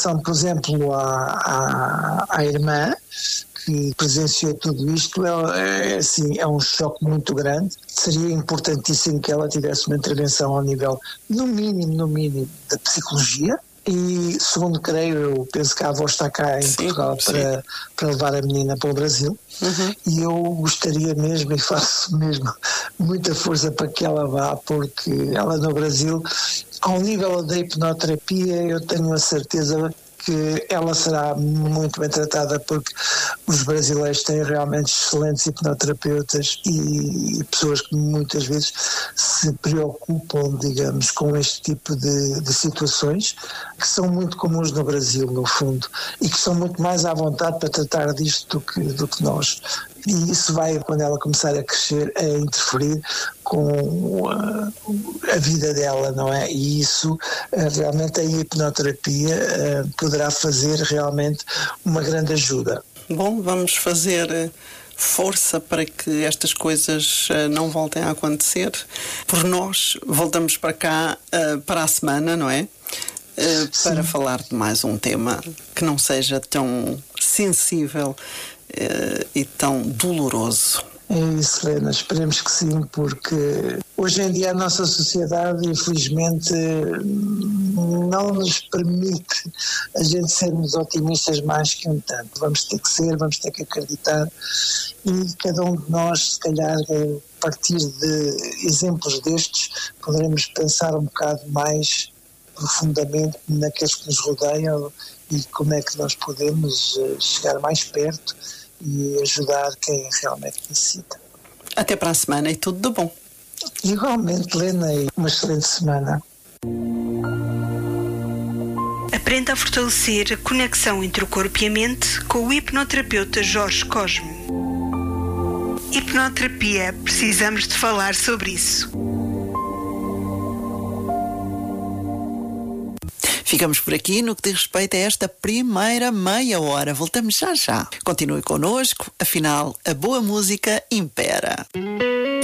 relação, por exemplo, à irmã, que presenciou tudo isto, é um choque muito grande. Seria importantíssimo que ela tivesse uma intervenção ao nível, no mínimo, da psicologia. E, segundo creio, eu penso que a avó está cá em Portugal para levar a menina para o Brasil. E eu gostaria mesmo, e faço mesmo muita força para que ela vá, porque ela no Brasil, ao nível da hipnoterapia, eu tenho a certeza que ela será muito bem tratada, porque os brasileiros têm realmente excelentes hipnoterapeutas e pessoas que muitas vezes se preocupam, digamos, com este tipo de situações, que são muito comuns no Brasil, no fundo, e que são muito mais à vontade para tratar disto do que nós. E isso vai, quando ela começar a crescer, a interferir com a vida dela, não é? E isso, realmente, a hipnoterapia poderá fazer realmente uma grande ajuda. Bom, vamos fazer força para que estas coisas não voltem a acontecer. Por nós, voltamos para cá para a semana, não é? Para falar de mais um tema que não seja tão sensível e tão doloroso. É isso, Helena, esperemos que sim, porque hoje em dia a nossa sociedade, infelizmente, não nos permite a gente sermos otimistas mais que um tanto. Vamos ter que ser, vamos ter que acreditar, e cada um de nós, se calhar, a partir de exemplos destes, poderemos pensar um bocado mais profundamente naqueles que nos rodeiam e como é que nós podemos chegar mais perto e ajudar quem realmente necessita. Até para a semana e tudo de bom. Igualmente, Helena, e uma excelente semana. Aprenda a fortalecer a conexão entre o corpo e a mente com o hipnoterapeuta Jorge Cosme. Hipnoterapia, precisamos de falar sobre isso. Ficamos por aqui no que diz respeito a esta primeira meia hora. Voltamos já. Continue connosco, afinal, a boa música impera.